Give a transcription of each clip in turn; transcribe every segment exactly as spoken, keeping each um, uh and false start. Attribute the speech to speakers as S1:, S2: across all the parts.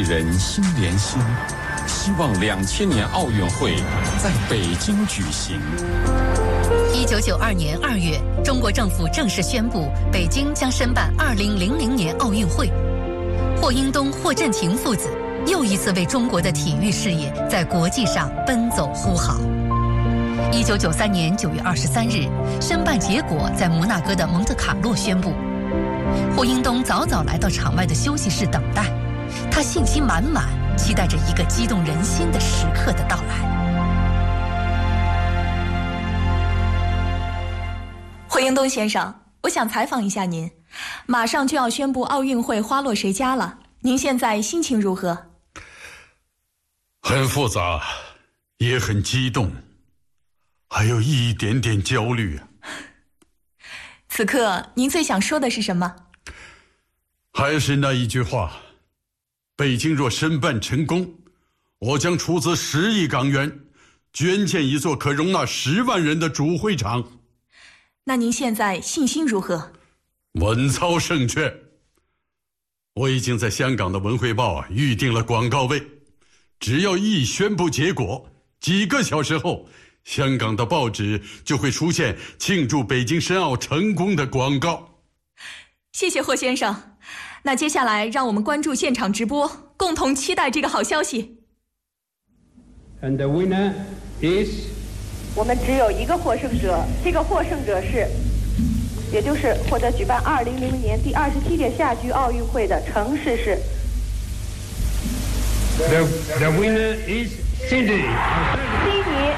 S1: 人心连心，希望两千年奥运会在北京举行。
S2: 一九九二年二月，中国政府正式宣布，北京将申办二零零零年奥运会。霍英东、霍震霆父子又一次为中国的体育事业在国际上奔走呼号。一九九三年九月二十三日，申办结果在摩纳哥的蒙特卡洛宣布。霍英东早早来到场外的休息室等待，他信心满满，期待着一个激动人心的时刻的到来。
S3: 霍英东先生，我想采访一下您，马上就要宣布奥运会花落谁家了，您现在心情如何？
S4: 很复杂，也很激动，还有一点点焦虑。
S3: 此刻您最想说的是什么？
S4: 还是那一句话，北京若申办成功，我将出资十亿港元，捐建一座可容纳十万人的主会场。
S3: 那您现在信心如何？
S4: 稳操胜券。我已经在香港的文汇报啊预定了广告位，只要一宣布结果，几个小时后，香港的报纸就会出现庆祝北京申奥成功的广告。
S3: 谢谢霍先生。那接下来让我们关注现场直播，共同期待这个好消息。
S5: And the winner is
S6: 我们只有一个获胜者，这个获胜者是，也就是获得举办二零零零年第二十七届夏季奥运会的城市是。
S5: the the winner is Sydney.
S6: 悉尼。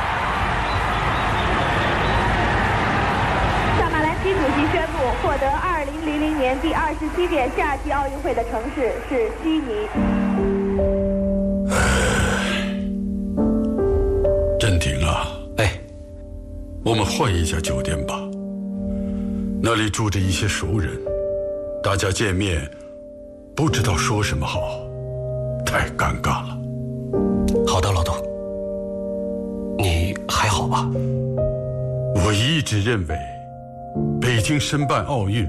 S6: 萨马兰基主席宣布，获得二零零零年第二十七届夏季奥运会的城市是悉尼。
S4: 镇廷啊，哎，我们换一家酒店吧。那里住着一些熟人，大家见面不知道说什么好，太尴尬了。
S7: 好的，老董，你还好吧？
S4: 我一直认为，北京申办奥运